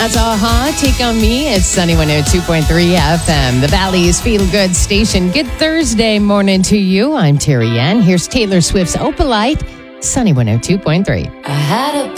That's Aha, Take On Me. It's Sunny 102.3 FM, the Valley's feel-good station. Good Thursday morning to you. I'm Terry Ann. Here's Taylor Swift's Opalite, Sunny 102.3. I had a